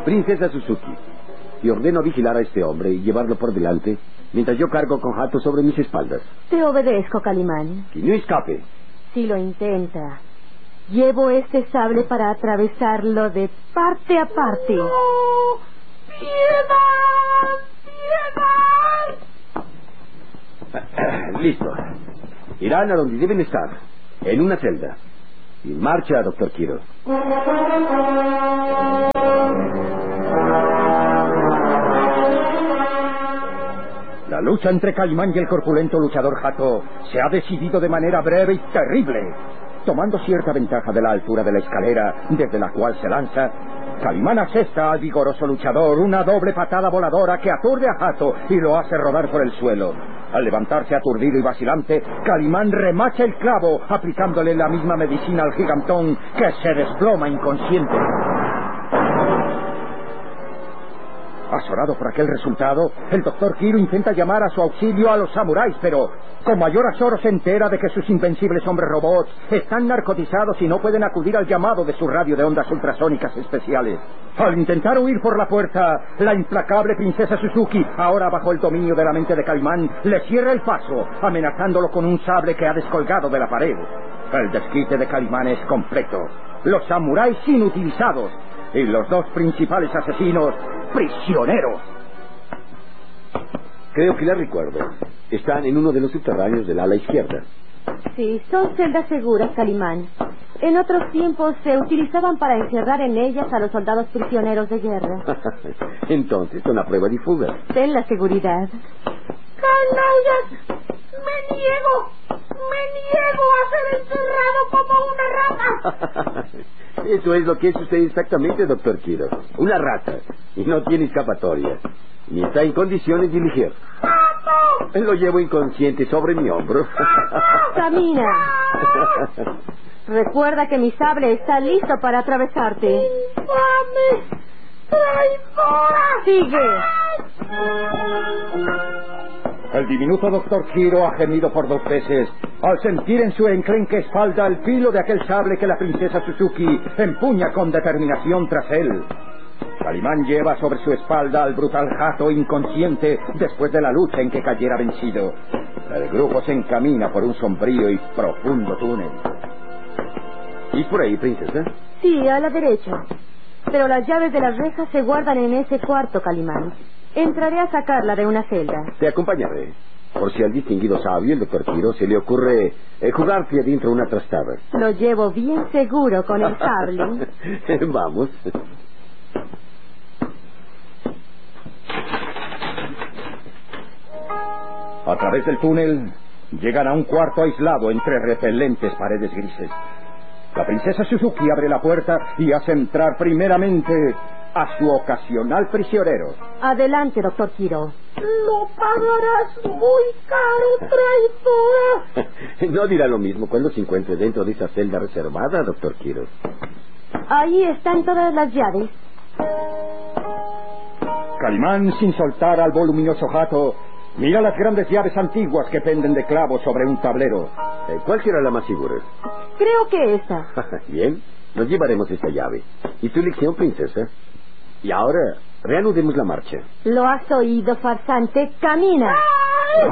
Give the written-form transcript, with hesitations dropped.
Princesa Suzuki, te ordeno vigilar a este hombre y llevarlo por delante, mientras yo cargo con Hato sobre mis espaldas. Te obedezco, Calimán. Que no escape. Si lo intenta, llevo este sable para atravesarlo de parte a parte. ¡No! ¡Piedad! ¡Piedad! Listo. Irán a donde deben estar, en una celda. Y marcha, doctor Kiro. La lucha entre Calimán y el corpulento luchador Hato se ha decidido de manera breve y terrible. Tomando cierta ventaja de la altura de la escalera desde la cual se lanza, Calimán asesta al vigoroso luchador una doble patada voladora que aturde a Hato y lo hace rodar por el suelo. Al levantarse aturdido y vacilante, Calimán remacha el clavo, aplicándole la misma medicina al gigantón, que se desploma inconsciente. Azorado por aquel resultado, el doctor Kiro intenta llamar a su auxilio a los samuráis, pero con mayor azoro se entera de que sus invencibles hombres robots están narcotizados y no pueden acudir al llamado de su radio de ondas ultrasónicas especiales. Al intentar huir por la puerta, la implacable princesa Suzuki, ahora bajo el dominio de la mente de Calimán, le cierra el paso, amenazándolo con un sable que ha descolgado de la pared. El desquite de Calimán es completo. Los samuráis inutilizados y los dos principales asesinos prisioneros. Creo que la recuerdo. Están en uno de los subterráneos del ala izquierda. Sí, son celdas seguras, Calimán. En otros tiempos se utilizaban para encerrar en ellas a los soldados prisioneros de guerra. Entonces, son a prueba de fuga. Ten la seguridad. ¡Canallas! ¡Me niego a ser encerrado como una rata! Eso es lo que es usted exactamente, doctor Kiro. Una rata. Y no tiene escapatoria. Ni está en condiciones de elegir. ¡Vamos! Lo llevo inconsciente sobre mi hombro. Camina. Recuerda que mi sable está listo para atravesarte. ¡Infame! ¡Traidora! ¡Sigue! El diminuto doctor Kiro ha gemido por 2 veces al sentir en su enclenque espalda el filo de aquel sable que la princesa Suzuki empuña con determinación tras él. Calimán lleva sobre su espalda al brutal Hato inconsciente después de la lucha en que cayera vencido. El grupo se encamina por un sombrío y profundo túnel. ¿Y por ahí, princesa? Sí, a la derecha. Pero las llaves de las rejas se guardan en ese cuarto, Calimán. Entraré a sacarla de una celda. Te acompañaré. Por si al distinguido sabio, el doctor Kiro, se le ocurre jugarte adentro una trastada. Lo llevo bien seguro con el sable. Vamos. A través del túnel llegan a un cuarto aislado entre repelentes paredes grises. La princesa Suzuki abre la puerta y hace entrar primeramente a su ocasional prisionero. Adelante, doctor Kiro. Lo pagarás muy caro, traidora. No dirá lo mismo cuando se encuentre dentro de esa celda reservada, doctor Kiro. Ahí están todas las llaves. Calimán, sin soltar al voluminoso Hato, mira las grandes llaves antiguas que penden de clavos sobre un tablero. ¿Cuál será la más segura? Creo que esta. Bien, nos llevaremos esta llave. ¿Y tu elección, princesa? Y ahora, reanudemos la marcha. ¿Lo has oído, farsante? ¡Camina!